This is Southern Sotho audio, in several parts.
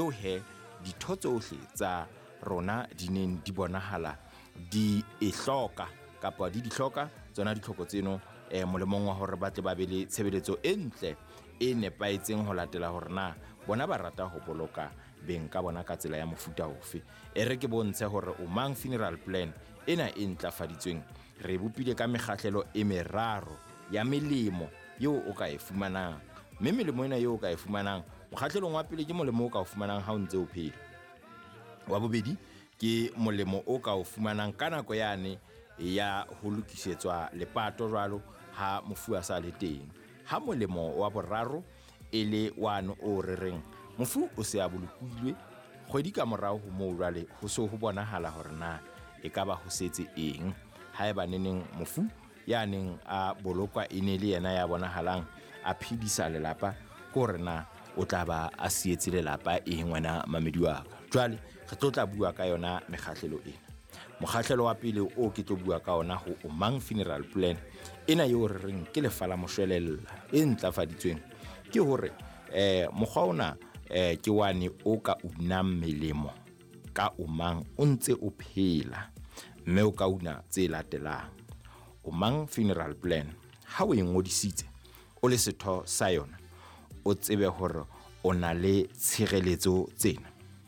moo ditho tsohle tsa rona di neng di bonahala di hloka kapa di hloka tsona ditlhoko tseno molemong wa hore ba tle ba be le tshebeletso e ntle e nepaetseng ho latela hore na bona ba rata ho boloka beng ka bona ka tsela ya mofuta ofe. Re ke bontshe hore Omang Funeral Plan ena e ntlafaditsweng re bopile ka mekgahlelo e meraro ya melemo eo o ka e fumanang. Mme melemo ena eo o ka e fumanang, mokgahlelong wa pele ke molemo o ka o fumanang ha o ntse o phela. Wa bobedi ke molemo o ka o fumanang ka nako yane ya ho lokisetswa lepato jwalo ha mofu a sa le teng. Ha molemo wa boraro e le one o rereng mofu o se a bolokilwe kgwedi ka morao ho moo jwale ho so ho bonahala hore na e ka ba ho setse eng. Haeba neneng mofu ya neng a bolokwa e ne le yena ya bonahalang a phedisa lelapa ko re na o tla ba a sietse lelapa eng wena mamedi wa ka. Jwale re tla bua ka yona mekgahlelo ena. Mokgahlelo wa pele o ke tlo bua ka ona ho Omang Funeral Plan ena eo re reng ke lefa la moshwelella e ntlafaditsweng ke hore mokgwa ona ke wane o ka unang melemo ka Omang o ntse o phela, mme o ka una tse latelang. Omang Funeral Plan ha o ngodisitse o le setho sa yona, o tsebe hore o na le tshireletso tsena.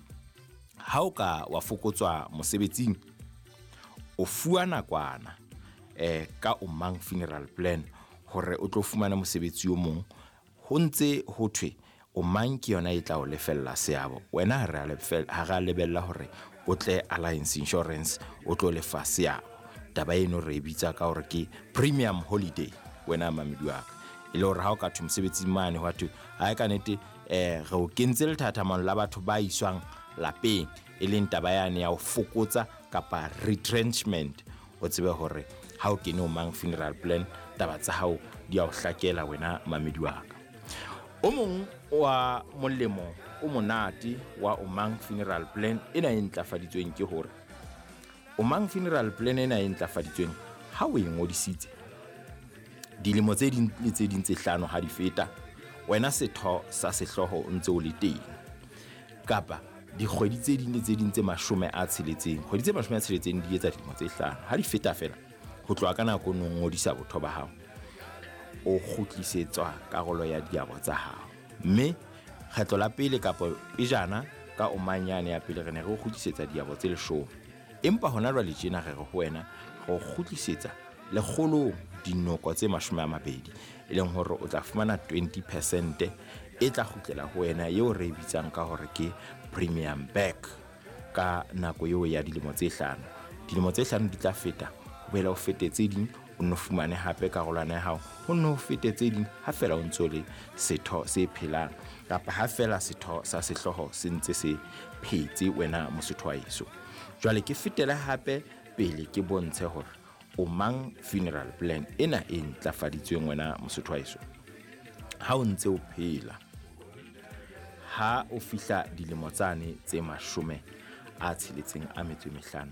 Ha o ka wa fokotswa mosebetsing, o fuwa nakwana ka Omang Funeral Plan hore o tlo fumana mosebetsi o mong. Ho ntse ho thwe Omang ke yona e tla o lefella seabo. Wena ha re lebella hore o tle Alliance Insurance o tlo lefa seabo. Taba eno re bitsa ka hore ke premium holiday wena mamedi wa ka. Ile hore ha o ka thwe mosebetsing mane ho thwe ha e ka nete re o kentse lethathamano la batho ba iswang lapeng e leng taba yane ya ho fokotsa kapa retrenchment. O tsebe hore ha o kene Omang Funeral Plan taba tsa hao di a o hlakela wena mamedi wa ka. O mong wa molemo o monate wa Omang Funeral Plan ena e ntlafaditsweng ke hore Omang Funeral Plan ena e ntlafaditsweng ha o ngodisitse dilemo tse ding le tse ding tse 5 ha di feta, wena setho sa sehloho o ntse o le teng, kapa dikgwedi tse ding le tse ding tse 60, kgwedi tse 60 di etsa dilemo tse 5 ha di feta fela ho tloha ka nako no ngodisa botho ba hao, o kgutlisetswa karolo ya diabo tsa hao. Mme kgetlo la pele kapa pejana ka Omanyane ya pele re ne re kgutlisetsa diabo tse 10, empa hona jwale tjena re re ho wena go kgutlisetsa lekgolo dinoko tse 20, e leng hore o tla fumana 20% e tla kgutlela ho wena eo re bitsang ka hore ke premium back ka nako eo ya dilemo tse 5. Dilemo tse 5 di tla feta ho bela o fetetse ding o no fumane hape karolwana ya hao ho no fetetse ding ha fela o ntso le setho se phelang kapa ha fela setho sa sehloho se ntse se phetse wena mosotho wa eso. Jwale ke fetela hape pele ke bontshe hore Omang Funeral Plan ena e ntlafaditsweng wena mosotho wa eso. Ha o ntse o phela, ha o fihla dilemo tsane tse 65,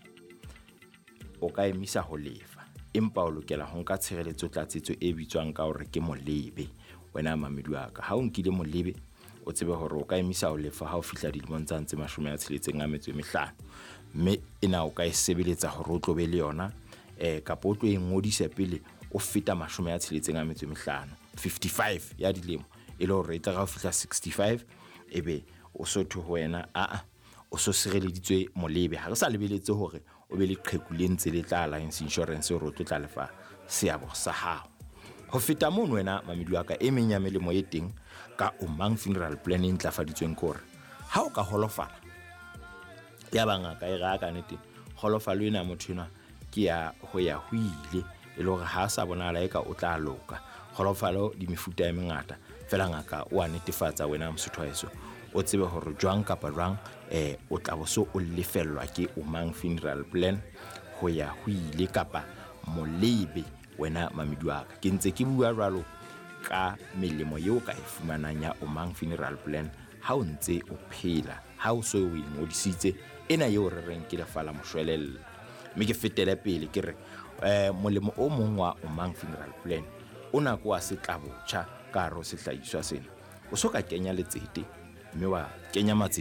o ka emisa ho lefa, empa o lokela ho nka tshireletso tlatsetso e bitswang ka hore ke molebe wena mamedi wa ka. Ha o nkile molebe, o tsebe hore o ka emisa ho lefa ha o fihla dilemong tsa ntse 65, mme ena o ka e sebeletsa hore o tlo be le yona kapa o tlo e ngodisa pele o feta 65, 55 ya dilemo, e le hore e tla ga o fihla 65 ebe o sotho ho wena o so sireleditswe molebe. Ha re sa lebeletse hore o be le qheku le ntse le tla Alliance Insurance hore o tla lefa seabo sa hao. Ho feta mono wena mamedi wa ka, e meng ya melemo e teng ka Omang Funeral Plan e ntlafaditsweng kore ha o ka holofala ya bangaka e ga ka nete holofalo ena motho ena ke ya ho ya ho ile e le hore ha sa bonahala eka o tla loka. Holofalo di mefuta e mengata fela ngaka o a netefatsa wena mosotho wa eso o tsebe hore jwang kapa jwang o tla bo so o lefellwa ke Omang Funeral Plan ho ya ho ile kapa molebe wena mamedi wa ka. Ke ntse ke bua jwalo ka melemo eo ka e fumanang ya Omang Funeral Plan ha o ntse o phela, ha o so o ngodisitse ena eo re reng ke lefa la moshwelella. Mme ke fetele pele ke re molemo o mong wa Omang Funeral Plan o na ko a setla botjha ka ro sehlahiswa sena. O so ka kenya letsete mme wa kenya matsete